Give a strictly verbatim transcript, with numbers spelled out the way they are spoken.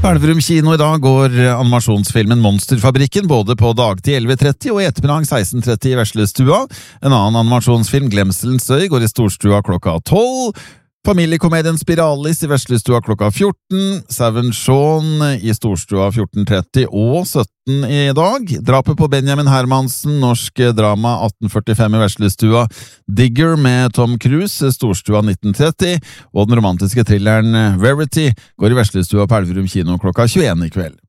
På Elverum kino i dag går animasjonsfilmen Monsterfabrikken både på dagtid elleve tretti og i ettermiddag seksten tretti i Veslestua. En annen animasjonsfilm, Glemselens øy, går i Storstua klokka tolv. Familiekomedien Spiralis i Veslestua klokka fjorten, Seven Shaun i Storstua fjorten tretti og sytten i dag. Drapet på Benjamin Hermansen, norsk drama atten førtifem i Veslestua. Digger med Tom Cruise, Storstua nitten tretti, og den romantiske thrilleren Verity går i Veslestua på Elverum kino klokka tjueen i kveld.